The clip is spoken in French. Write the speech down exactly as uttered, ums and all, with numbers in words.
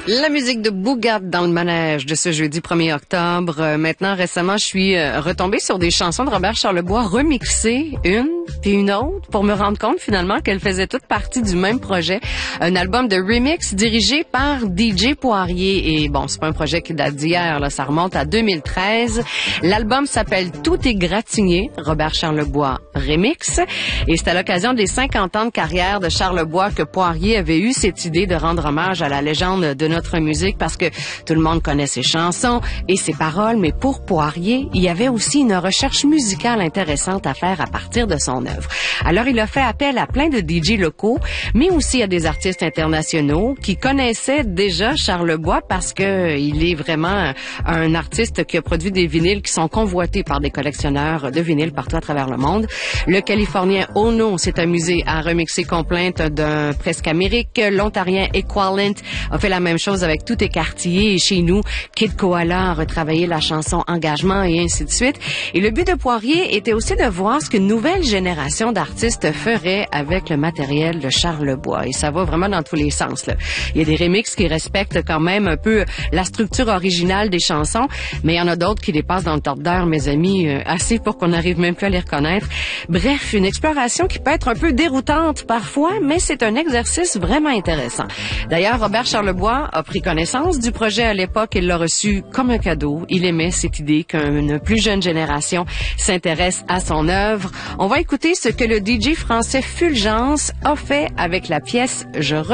La musique de Boogat dans le manège de ce jeudi premier octobre. Euh, maintenant, récemment, je suis euh, retombée sur des chansons de Robert Charlebois remixées, une puis une autre, pour me rendre compte finalement qu'elles faisaient toutes partie du même projet. Un album de remix dirigé par D J Poirier. Et bon, c'est pas un projet qui date d'hier, là, ça remonte à deux mille treize. L'album s'appelle Tout est gratigné, Robert Charlebois remix. Et c'est à l'occasion des cinquante ans de carrière de Charlebois que Poirier avait eu cette idée de rendre hommage à la légende de notre musique, parce que tout le monde connaît ses chansons et ses paroles, mais pour Poirier, il y avait aussi une recherche musicale intéressante à faire à partir de son œuvre. Alors, il a fait appel à plein de D J locaux, mais aussi à des artistes internationaux qui connaissaient déjà Charlebois, parce que il est vraiment un artiste qui a produit des vinyles qui sont convoités par des collectionneurs de vinyles partout à travers le monde. Le Californien Ono s'est amusé à remixer Complainte d'un Presque Amérique. L'Ontarien Equalent a fait la même chose avec Tout écartillé, et chez nous, Kid Koala a retravaillé la chanson Engagement, et ainsi de suite. Et le but de Poirier était aussi de voir ce qu'une nouvelle génération d'artistes ferait avec le matériel de Charlebois. Et ça va vraiment dans tous les sens, là. Il y a des remixes qui respectent quand même un peu la structure originale des chansons, mais il y en a d'autres qui dépassent dans le tordeur, mes amis, euh, assez pour qu'on n'arrive même plus à les reconnaître. Bref, une exploration qui peut être un peu déroutante parfois, mais c'est un exercice vraiment intéressant. D'ailleurs, Robert Charlebois a pris connaissance du projet à l'époque et l'a reçu comme un cadeau. Il aimait cette idée qu'une plus jeune génération s'intéresse à son œuvre. On va écouter ce que le D J français Fulgence a fait avec la pièce « Je